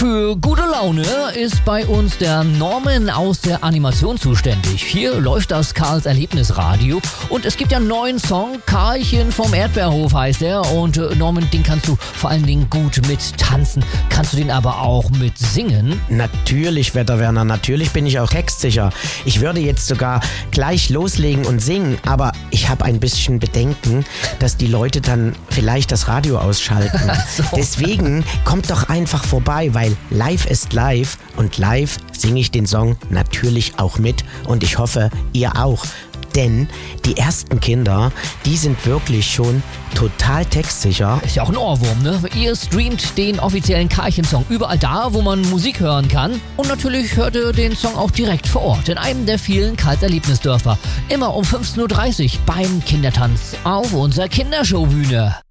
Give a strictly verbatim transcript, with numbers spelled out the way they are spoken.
Für gute Laune ist bei uns der Norman aus der Animation zuständig. Hier läuft das Karls Erlebnisradio und es gibt ja einen neuen Song, Karlchen vom Erdbeerhof heißt er. Und äh, Norman, den kannst du vor allen Dingen gut mit tanzen, kannst du den aber auch mit singen? Natürlich, Wetterwerner, natürlich bin ich auch textsicher. Ich würde jetzt sogar gleich loslegen und singen, aber ich habe ein bisschen Bedenken, dass die Leute dann vielleicht das Radio ausschalten. So. Deswegen kommt doch einfach vorbei, weil live ist live und live singe ich den Song natürlich auch mit und ich hoffe, ihr auch. Denn die ersten Kinder, die sind wirklich schon total textsicher. Ist ja auch ein Ohrwurm, ne? Ihr streamt den offiziellen Karlchen-Song überall da, wo man Musik hören kann. Und natürlich hört ihr den Song auch direkt vor Ort, in einem der vielen Karls Erlebnisdörfer. Immer um fünfzehn Uhr dreißig beim Kindertanz auf unserer Kindershowbühne.